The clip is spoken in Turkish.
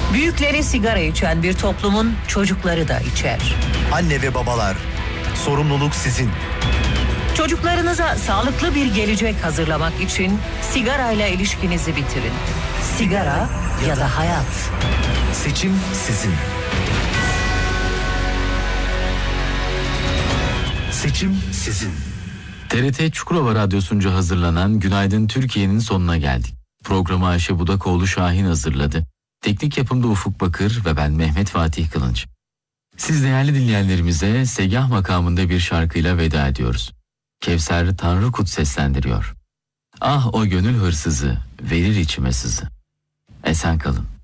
Büyükleri sigara içen bir toplumun çocukları da içer. Anne ve babalar, sorumluluk sizin. Çocuklarınıza sağlıklı bir gelecek hazırlamak için sigarayla ilişkinizi bitirin. Sigara ya da hayat. Seçim sizin. Seçim sizin. TRT Çukurova Radyosu'nca hazırlanan Günaydın Türkiye'nin sonuna geldik. Programı Ayşe Budakoğlu Şahin hazırladı. Teknik yapımda Ufuk Bakır ve ben Mehmet Fatih Kılınç. Siz değerli dinleyenlerimize Segah makamında bir şarkıyla veda ediyoruz. Kevser Tanrıkut seslendiriyor. Ah o gönül hırsızı, verir içime sızı. Esen kalın.